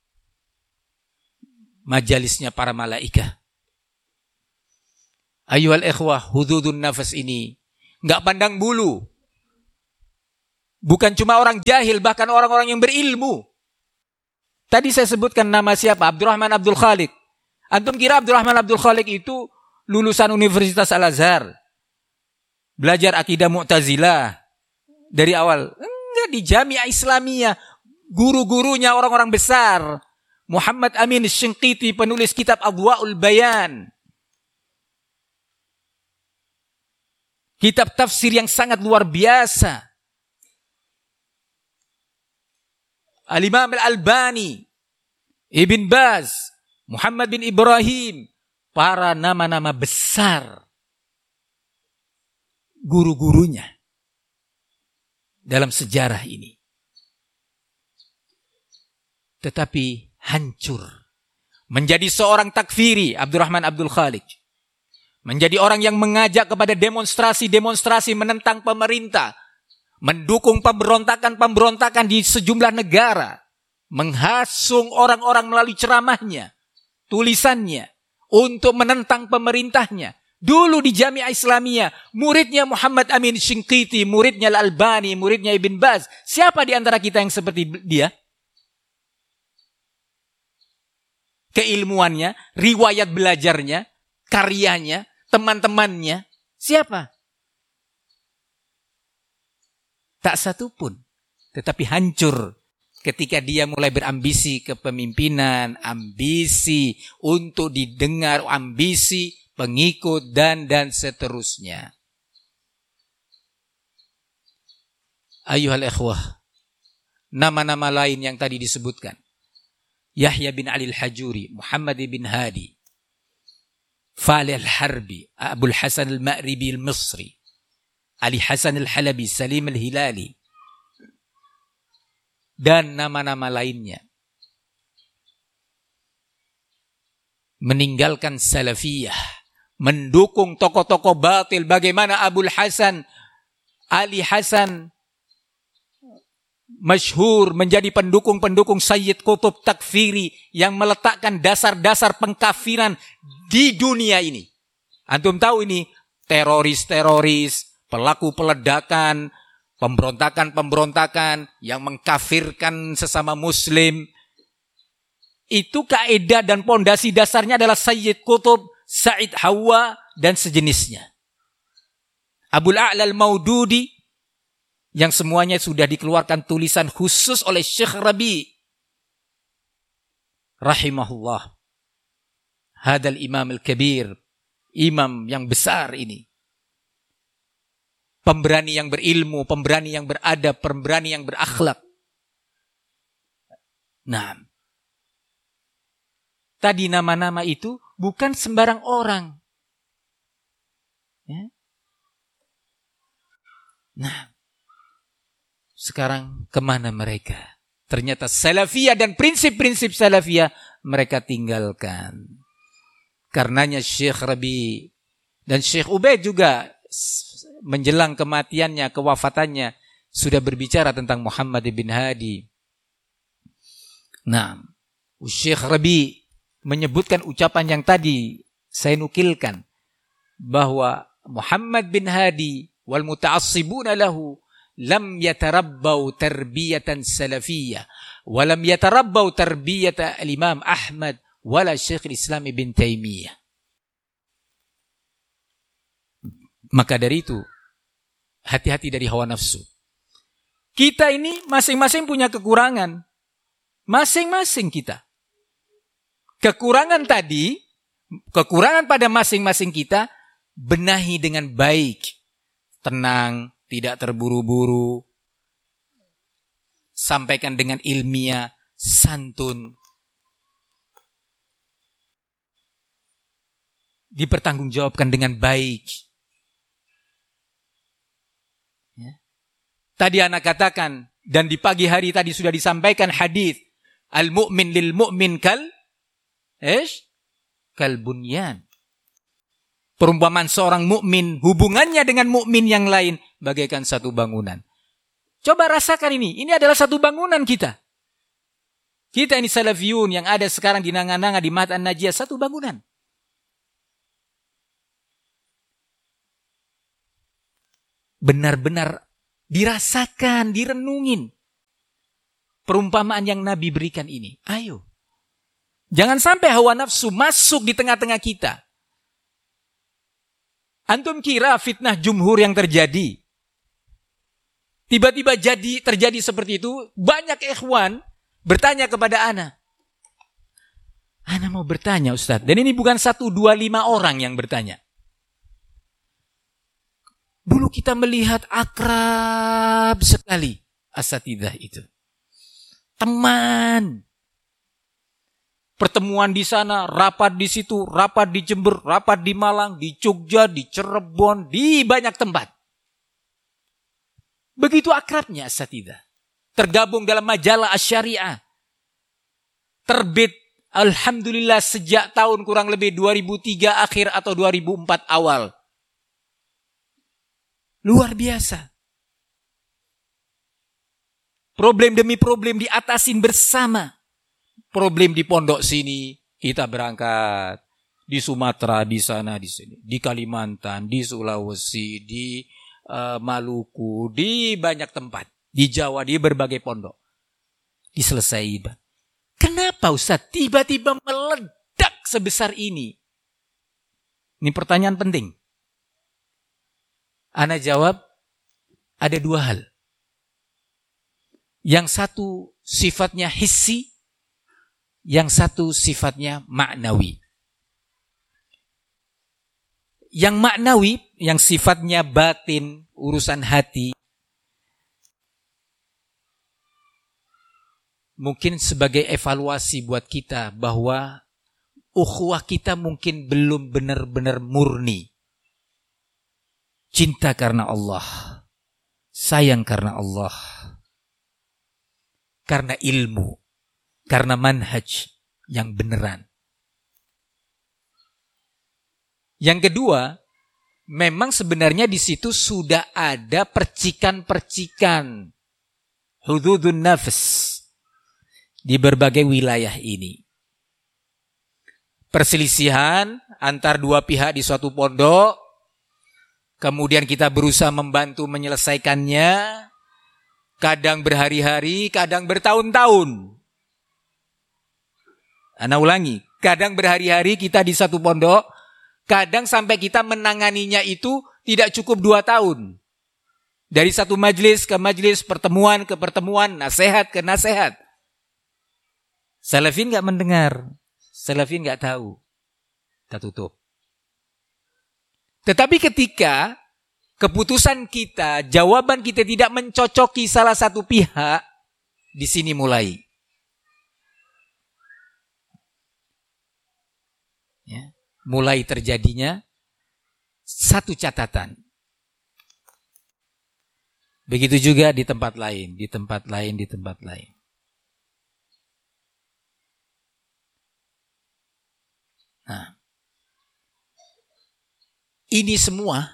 A: Majalisnya para malaikat. Ayyuhal ikhwah, hududun nafas ini enggak pandang bulu. Bukan cuma orang jahil, bahkan orang-orang yang berilmu. Tadi saya sebutkan nama siapa? Abdurrahman Abdul Khaliq. Antum kira Abdurrahman Abdul Khaliq itu lulusan Universitas Al-Azhar, belajar akidah Mu'tazilah dari awal. Enggak, di Jami'ah Islamiyah, guru-gurunya orang-orang besar. Muhammad Amin Shinqiti, penulis kitab Adwa'ul Bayan. Kitab tafsir yang sangat luar biasa. Al-Imam Al-Albani, Ibn Baz, Muhammad bin Ibrahim, para nama-nama besar guru-gurunya dalam sejarah ini. Tetapi hancur. Menjadi seorang takfiri, Abdurrahman Abdul Khaliq. Menjadi orang yang mengajak kepada demonstrasi-demonstrasi menentang pemerintah. Mendukung pemberontakan-pemberontakan di sejumlah negara. Menghasung orang-orang melalui ceramahnya, tulisannya, untuk menentang pemerintahnya. Dulu di Jami'ah Islamiyah, muridnya Muhammad Amin Shinqiti, muridnya Al-Albani, muridnya Ibn Baz. Siapa di antara kita yang seperti dia? Keilmuannya, riwayat belajarnya, karyanya, teman-temannya. Siapa? Tak satu pun. Tetapi hancur ketika dia mulai berambisi kepemimpinan, ambisi untuk didengar, ambisi pengikut dan seterusnya. Ayuhal ikhwah, nama-nama lain yang tadi disebutkan. Yahya bin Ali al-Hajuri, Muhammad bin Hadi, Falih al-Harbi, Abul Hasan al-Ma'ribi al-Misri, Ali Hasan al-Halabi, Salim al-Hilali, dan nama-nama lainnya. Meninggalkan salafiyah, mendukung tokoh-tokoh batil. Bagaimana Abul Hasan, Ali Hasan, masyhur menjadi pendukung-pendukung Sayyid Qutb takfiri yang meletakkan dasar-dasar pengkafiran di dunia ini. Antum tahu ini teroris-teroris, pelaku peledakan, pemberontakan-pemberontakan yang mengkafirkan sesama muslim. Itu kaidah dan pondasi dasarnya adalah Sayyid Qutb, Said Hawa dan sejenisnya. Abul A'la al-Maududi yang semuanya sudah dikeluarkan tulisan khusus oleh Syekh Rabi rahimahullah. Hadal Imam al-Kabir, imam yang besar ini. Pemberani yang berilmu, pemberani yang beradab, pemberani yang berakhlak. Nah, tadi nama-nama itu bukan sembarang orang. Ya. Nah, sekarang kemana mereka? Ternyata salafiyah dan prinsip-prinsip salafiyah mereka tinggalkan. Karenanya Syekh Rabi dan Syekh Ubaid juga menjelang kematiannya, kewafatannya, sudah berbicara tentang Muhammad bin Hadi. Nah, Syekh Rabi menyebutkan ucapan yang tadi saya nukilkan, bahwa Muhammad bin Hadi wal muta'assibuna lahu lam yatarabbau tarbiyatan salafiyah wa lam yatarabbau tarbiyata al-Imam Ahmad wala Syekh Islam Ibn Taimiyah. Maka dari itu, hati-hati dari hawa nafsu. Kita ini masing-masing punya kekurangan. Masing-masing kita. Kekurangan tadi, kekurangan pada masing-masing kita, benahi dengan baik. Tenang, tidak terburu-buru. Sampaikan dengan ilmiah, santun. Dipertanggungjawabkan dengan baik. Ya. Tadi anak katakan, dan di pagi hari tadi sudah disampaikan hadis, al-mu'min lil mu'min kal bunyan. Perumpamaan seorang mukmin, hubungannya dengan mukmin yang lain bagaikan satu bangunan. Coba rasakan ini. Ini adalah satu bangunan kita. Kita ini salafiyun yang ada sekarang di Nanga-Nanga, di Mahat An-Najiyah, satu bangunan. Benar-benar dirasakan, direnungin perumpamaan yang Nabi berikan ini. Ayo. Jangan sampai hawa nafsu masuk di tengah-tengah kita. Antum kira fitnah jumhur yang terjadi, tiba-tiba terjadi seperti itu, banyak ikhwan bertanya kepada ana. Ana mau bertanya Ustaz, dan ini bukan 1, 2, 5 orang yang bertanya. Dulu kita melihat akrab sekali asatidzah itu. Teman. Pertemuan di sana, rapat di situ, rapat di Jember, rapat di Malang, di Jogja, di Cirebon, di banyak tempat. Begitu akrabnya asatidzah. Tergabung dalam majalah Asy-Syariah. Terbit alhamdulillah sejak tahun kurang lebih 2003 akhir atau 2004 awal. Luar biasa. Problem demi problem diatasin bersama. Problem di pondok sini, kita berangkat. Di Sumatera, di sana, di sini. Di Kalimantan, di Sulawesi, di Maluku, di banyak tempat. Di Jawa, di berbagai pondok. Diselesaikan. Kenapa Ustaz tiba-tiba meledak sebesar ini? Ini pertanyaan penting. Ana jawab, ada 2 hal. Yang satu sifatnya hissi, yang satu sifatnya maknawi. Yang maknawi, yang sifatnya batin, urusan hati, mungkin sebagai evaluasi buat kita bahwa ukhuwah kita mungkin belum benar-benar murni. Cinta karena Allah, sayang karena Allah, karena ilmu, karena manhaj yang beneran. Yang kedua, memang sebenarnya di situ sudah ada percikan-percikan hududun nafs di berbagai wilayah ini. Perselisihan antar 2 pihak di suatu pondok, kemudian kita berusaha membantu menyelesaikannya, kadang berhari-hari, kadang bertahun-tahun. Ana ulangi, kadang berhari-hari kita di satu pondok, kadang sampai kita menanganinya itu tidak cukup 2 tahun. Dari satu majelis ke majelis, pertemuan ke pertemuan, nasihat ke nasihat. Salafin gak mendengar, salafin gak tahu. Kita tutup. Tetapi ketika keputusan kita, jawaban kita tidak mencocoki salah satu pihak, di sini mulai. Ya, mulai terjadinya satu catatan. Begitu juga di tempat lain, di tempat lain, di tempat lain. Nah, ini semua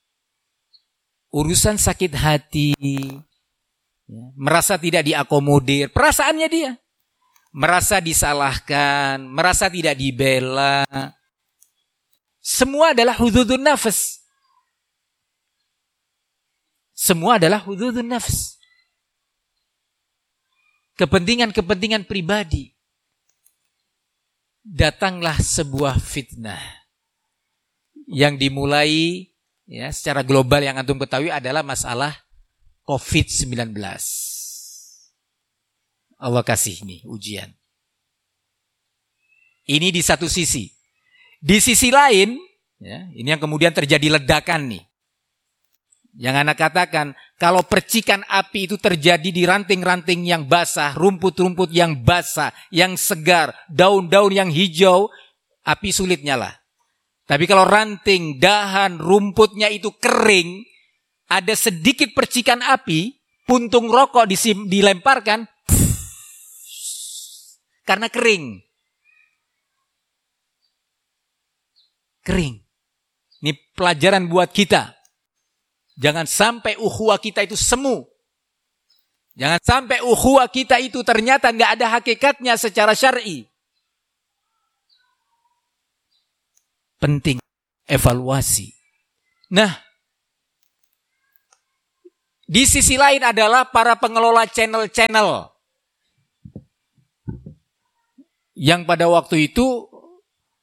A: urusan sakit hati, ya, merasa tidak diakomodir, perasaannya dia. Merasa disalahkan, merasa tidak dibela. Semua adalah hududun nafs. Semua adalah hududun nafs. Kepentingan-kepentingan pribadi. Datanglah sebuah fitnah yang dimulai, ya, secara global yang antum ketahui adalah masalah COVID-19. Allah kasih nih ujian. Ini di satu sisi. Di sisi lain, ya, ini yang kemudian terjadi ledakan nih. Yang anak katakan, kalau percikan api itu terjadi di ranting-ranting yang basah, rumput-rumput yang basah, yang segar, daun-daun yang hijau, api sulit nyala. Tapi kalau ranting, dahan, rumputnya itu kering, ada sedikit percikan api, puntung rokok dilemparkan, karena kering. Kering. Ini pelajaran buat kita. Jangan sampai ukhuwah kita itu semu. Jangan sampai ukhuwah kita itu ternyata nggak ada hakikatnya secara syar'i. Penting evaluasi. Nah, di sisi lain adalah para pengelola channel-channel yang pada waktu itu